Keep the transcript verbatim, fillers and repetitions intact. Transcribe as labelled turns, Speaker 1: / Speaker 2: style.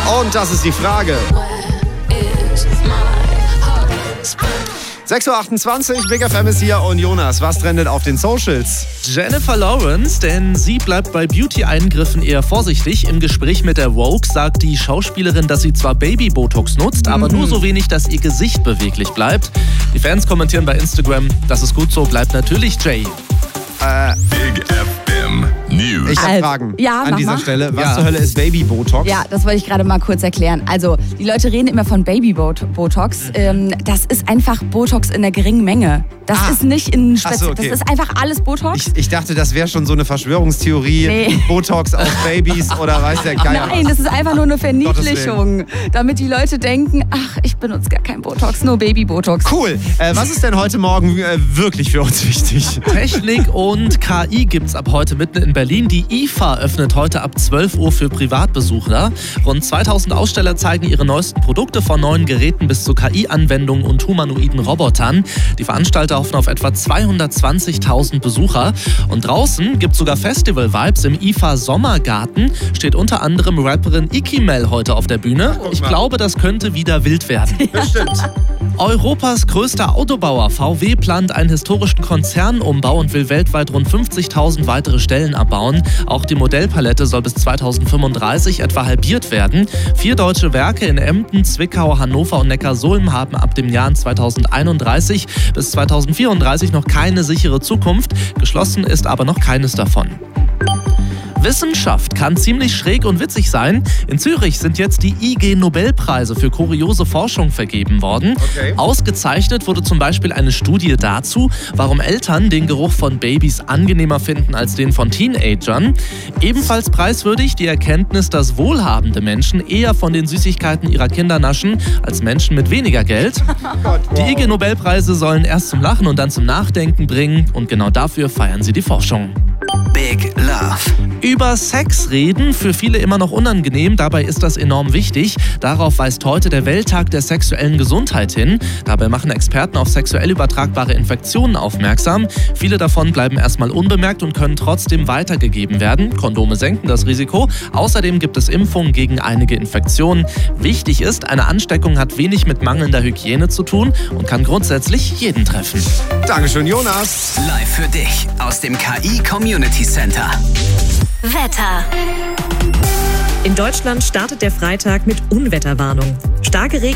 Speaker 1: Und das ist die Frage. sechs Uhr achtundzwanzig, Big F M ist hier und Jonas, was trendet auf den Socials?
Speaker 2: Jennifer Lawrence, denn sie bleibt bei Beauty-Eingriffen eher vorsichtig. Im Gespräch mit der Vogue sagt die Schauspielerin, dass sie zwar Baby-Botox nutzt, aber mhm. nur so wenig, dass ihr Gesicht beweglich bleibt. Die Fans kommentieren bei Instagram, das ist gut so, bleibt natürlich Jay.
Speaker 1: Äh,
Speaker 3: Big F M News.
Speaker 1: Ich habe
Speaker 4: Also,
Speaker 1: Fragen
Speaker 4: ja,
Speaker 1: an
Speaker 4: mach
Speaker 1: dieser
Speaker 4: mal.
Speaker 1: Stelle. Was
Speaker 2: Ja.
Speaker 1: zur Hölle ist Baby-Botox?
Speaker 4: Ja, das wollte ich gerade mal kurz erklären. Also, die Leute reden immer von Baby-Botox.
Speaker 1: Mhm.
Speaker 4: Ähm, das ist einfach Botox in der geringen Menge. Das
Speaker 1: Ah.
Speaker 4: ist nicht in
Speaker 1: Ach so,
Speaker 4: Spezi-
Speaker 1: okay.
Speaker 4: Das ist einfach alles Botox.
Speaker 1: Ich, ich dachte, das wäre schon so eine Verschwörungstheorie.
Speaker 4: Nee.
Speaker 1: Botox auf Babys oder weiß der Geier.
Speaker 4: Nein, das ist einfach nur eine
Speaker 1: Gottes
Speaker 4: Verniedlichung. Damit die Leute denken, ach, ich benutze gar kein Botox, nur Baby-Botox.
Speaker 1: Cool. Äh, was ist denn heute Morgen äh, wirklich für uns wichtig?
Speaker 2: Technik und K I gibt's ab heute mitten in Berlin. Die I F A öffnet heute ab zwölf Uhr für Privatbesucher. Rund zweitausend Aussteller zeigen ihre neuesten Produkte, von neuen Geräten bis zu K I-Anwendungen und humanoiden Robotern. Die Veranstalter hoffen auf etwa zweihundertzwanzigtausend Besucher. Und draußen gibt's sogar Festival-Vibes. Im I F A Sommergarten steht unter anderem Rapperin Ikimel heute auf der Bühne. Ich glaube, das könnte wieder wild werden.
Speaker 1: Bestimmt.
Speaker 2: Europas größter Autobauer V W plant einen historischen Konzernumbau und will weltweit rund fünfzigtausend weitere Stellen abbauen. Auch die Modellpalette soll bis zweitausendfünfunddreißig etwa halbiert werden. Vier deutsche Werke in Emden, Zwickau, Hannover und Neckarsulm haben ab dem Jahr zweitausendeinunddreißig bis zweitausendvierunddreißig noch keine sichere Zukunft. Geschlossen ist aber noch keines davon. Wissenschaft kann ziemlich schräg und witzig sein. In Zürich sind jetzt die I G-Nobelpreise für kuriose Forschung vergeben worden.
Speaker 1: Okay.
Speaker 2: Ausgezeichnet wurde zum Beispiel eine Studie dazu, warum Eltern den Geruch von Babys angenehmer finden als den von Teenagern. Ebenfalls preiswürdig die Erkenntnis, dass wohlhabende Menschen eher von den Süßigkeiten ihrer Kinder naschen als Menschen mit weniger Geld. Die I G-Nobelpreise sollen erst zum Lachen und dann zum Nachdenken bringen und genau dafür feiern sie die Forschung.
Speaker 5: Big Love.
Speaker 2: Über Sex reden, für viele immer noch unangenehm, dabei ist das enorm wichtig. Darauf weist heute der Welttag der sexuellen Gesundheit hin. Dabei machen Experten auf sexuell übertragbare Infektionen aufmerksam. Viele davon bleiben erstmal unbemerkt und können trotzdem weitergegeben werden. Kondome senken das Risiko. Außerdem gibt es Impfungen gegen einige Infektionen. Wichtig ist, eine Ansteckung hat wenig mit mangelnder Hygiene zu tun und kann grundsätzlich jeden treffen.
Speaker 1: Dankeschön, Jonas.
Speaker 5: Live für dich aus dem K I Community Center.
Speaker 6: Wetter.
Speaker 7: In Deutschland startet der Freitag mit Unwetterwarnung. Starke Regen